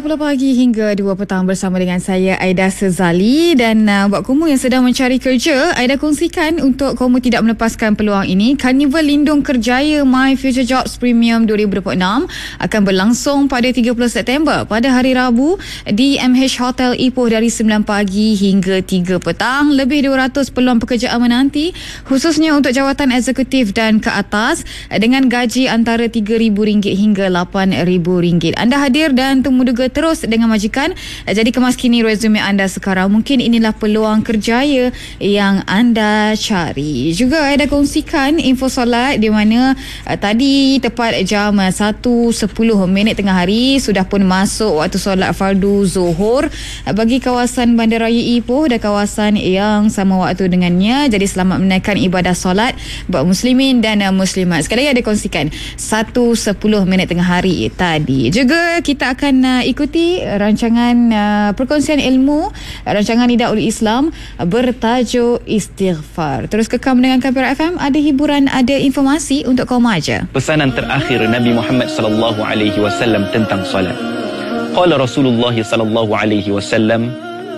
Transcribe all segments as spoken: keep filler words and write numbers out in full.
sepuluh pagi hingga dua petang bersama dengan saya Aida Sezali. Dan uh, buat kamu yang sedang mencari kerja, Aida kongsikan untuk kamu tidak melepaskan peluang ini. Karnival Lindung Kerjaya My Future Jobs Premium dua ribu dua puluh enam akan berlangsung pada tiga puluh September pada hari Rabu di M H Hotel Ipoh dari sembilan pagi hingga tiga petang. Lebih dua ratus peluang pekerjaan menanti, khususnya untuk jawatan eksekutif dan ke atas, dengan gaji antara tiga ribu ringgit hingga lapan ribu ringgit. Anda hadir dan temu duga terus dengan majikan. Jadi kemaskini resume anda sekarang. Mungkin inilah peluang kerjaya yang anda cari. Juga ada kongsikan info solat di mana uh, tadi tepat jam satu sepuluh minit tengah hari sudah pun masuk waktu solat fardu Zuhur uh, bagi kawasan Bandaraya Ipoh dan kawasan yang sama waktu dengannya. Jadi selamat menaikkan ibadah solat buat muslimin dan uh, muslimat. Sekali lagi ada kongsikan satu sepuluh minit tengah hari tadi. Juga kita akan uh, ikuti rancangan uh, perkongsian ilmu, rancangan Nidaul Islam uh, bertajuk Istighfar. Terus kekal mendengarkan Kabir F M, ada hiburan, ada informasi untuk kaum aja. Pesanan terakhir Nabi Muhammad sallallahu alaihi wasallam tentang solat. Qala Rasulullah sallallahu alaihi wasallam,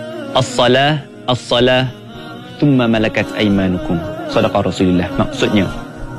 as-salah as-salah thumma malakat aymanukum. Sadaqah Rasulullah. Maksudnya,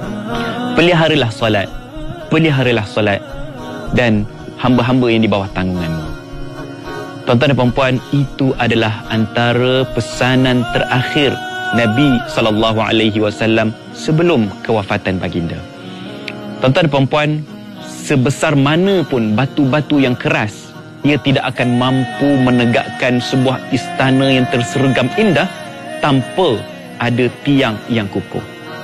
peliharalah solat, peliharalah solat dan hamba-hamba yang di bawah tanganmu. Tuan-tuan dan puan-puan, itu adalah antara pesanan terakhir Nabi sallallahu alaihi wasallam sebelum kewafatan baginda. Tuan-tuan dan puan-puan, sebesar mana pun batu-batu yang keras, ia tidak akan mampu menegakkan sebuah istana yang tersergam indah tanpa ada tiang yang kukuh.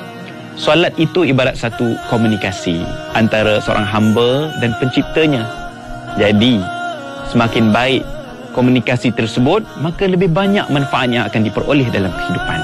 Solat itu ibarat satu komunikasi antara seorang hamba dan penciptanya. Jadi, semakin baik komunikasi tersebut, maka lebih banyak manfaat yang akan diperoleh dalam kehidupan.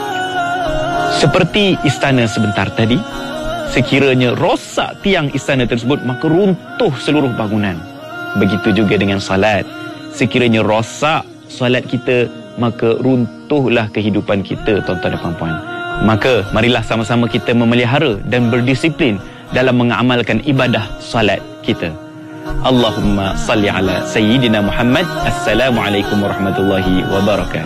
Seperti istana sebentar tadi, sekiranya rosak tiang istana tersebut, maka runtuh seluruh bangunan. Begitu juga dengan salat. Sekiranya rosak salat kita, maka runtuhlah kehidupan kita, tuan-tuan dan puan-puan. Maka marilah sama-sama kita memelihara dan berdisiplin dalam mengamalkan ibadah salat kita. Allahumma salli ala Sayyidina Muhammad. Assalamualaikum warahmatullahi wabarakatuh.